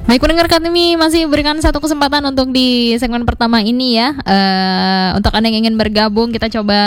Baik pendengar, kami masih berikan satu kesempatan untuk di segmen pertama ini ya. Untuk Anda yang ingin bergabung, kita coba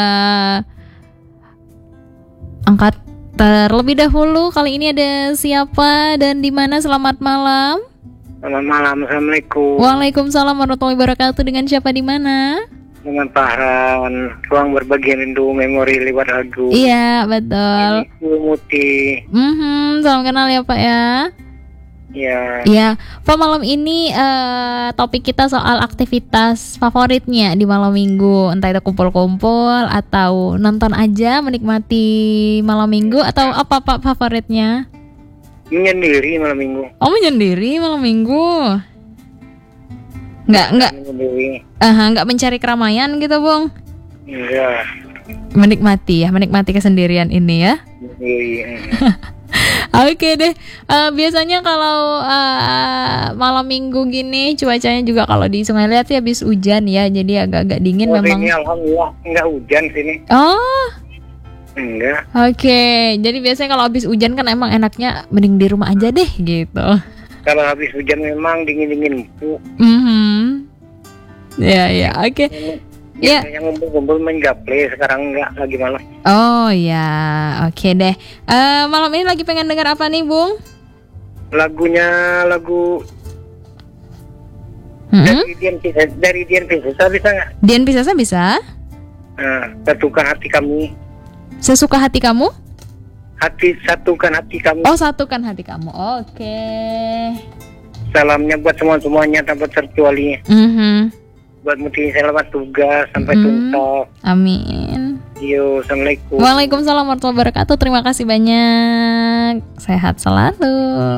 angkat terlebih dahulu. Kali ini ada siapa dan di mana? Selamat malam. Selamat malam, assalamualaikum. Waalaikumsalam warahmatullahi wabarakatuh. Dengan siapa di mana? Dengan Pak Ran, ruang berbagi rindu memori lewat lagu. Iya betul. Ibu Muti. Salam kenal ya Pak ya. Ya. Ya, Pak, malam ini topik kita soal aktivitas favoritnya di malam minggu. Entah itu kumpul-kumpul atau nonton aja menikmati malam minggu, atau apa Pak favoritnya? Menyendiri malam minggu. Oh, menyendiri malam minggu. Enggak Menyendiri. enggak mencari keramaian gitu, Bung. Enggak. Menikmati kesendirian ini ya. Menyendiri. Oke deh. Biasanya kalau malam minggu gini cuacanya juga kalau di Sungai Liat ya habis hujan ya, jadi agak-agak dingin memang. Ini alhamdulillah enggak hujan sini. Oh, Enggak. oke. Jadi biasanya kalau habis hujan kan emang enaknya mending di rumah aja deh gitu. Kalau habis hujan memang dingin-dingin empuk. Ya, oke. Ya. Biasanya ngumpul-ngumpul main gaple, sekarang enggak, lagi malas. Oh ya, oke deh. Malam ini lagi pengen dengar apa nih, Bung? Lagunya lagu dari Dian Piscesa bisa nggak? Dian Piscesa bisa? Satukan hati kami. Sesuka hati kamu? Satukan hati kami. Oh, satukan hati kamu. Oke. Salamnya buat semuanya tanpa terkecuali. Buat Muti, selamat tugas sampai tuntas. Amin. Yo, assalamualaikum. Waalaikumsalam warahmatullahi wabarakatuh. Terima kasih banyak. Sehat selalu.